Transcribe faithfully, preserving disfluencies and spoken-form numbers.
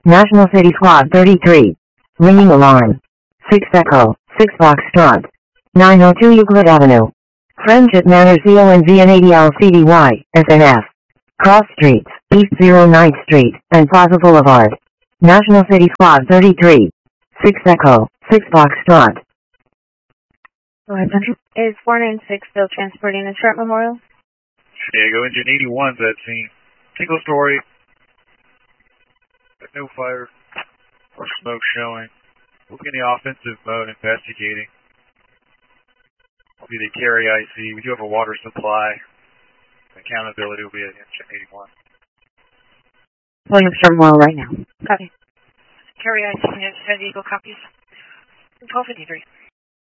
National City Squad thirty-three. Ringing alarm. six Echo, six Foxtrot. nine oh two Euclid Avenue. Friendship Manor C O N V N eighty L C D Y, S N F. Cross Streets, East oh ninth Street, and Plaza Boulevard. National City Squad thirty-three. six Echo, six Foxtrot. Go ahead, Central. Is four nine six still transporting the Sharp Memorial? Diego, engine eighty-one's at scene. Single story. No fire or smoke showing. We'll be in the offensive mode investigating. Will be the carry I C. We do have a water supply. Accountability will be at engine eighty-one. William Sharp Memorial right now. Copy. Carry I C, San Diego copies. twelve fifty-three.